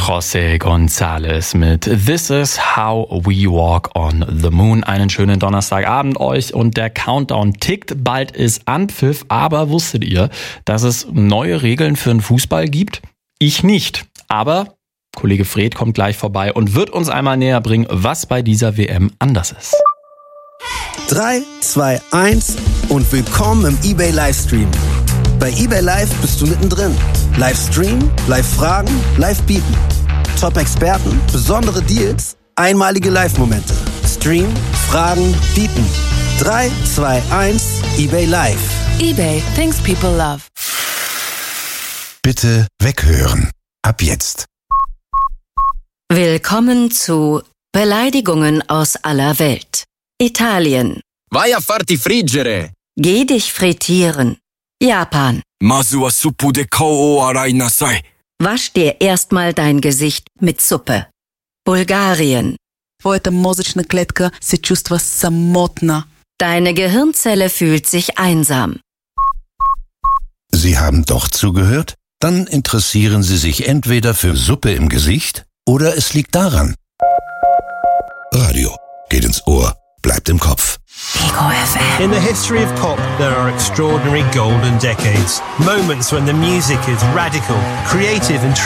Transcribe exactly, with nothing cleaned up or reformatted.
José González mit This is how we walk on the moon. Einen schönen Donnerstagabend euch und der Countdown tickt. Bald ist Anpfiff, aber wusstet ihr, dass es neue Regeln für den Fußball gibt? Ich nicht, aber Kollege Fred kommt gleich vorbei und wird uns einmal näher bringen, was bei dieser W M anders ist. drei, zwei, eins und willkommen im eBay Livestream. Bei eBay Live bist du mittendrin. Livestream, Live-Fragen, Live-Bieten. Top-Experten, besondere Deals, einmalige Live-Momente. Stream, Fragen, Bieten. drei, zwei, eins, eBay Live. eBay, things people love. Bitte weghören. Ab jetzt. Willkommen zu Beleidigungen aus aller Welt. Italien. Vai a farti friggere. Geh dich frittieren. Japan. Mazu wa suppu de kao o arai nasai. Wasch dir erstmal dein Gesicht mit Suppe. Bulgarien. Твоята мозъчна клетка се чувства самотна. Deine Gehirnzelle fühlt sich einsam. Sie haben doch zugehört? Dann interessieren Sie sich entweder für Suppe im Gesicht oder es liegt daran. Radio geht ins Ohr, bleibt im Kopf. Ego F M. In the history of pop, there are extraordinary golden decades. Moments when the music is radical, creative and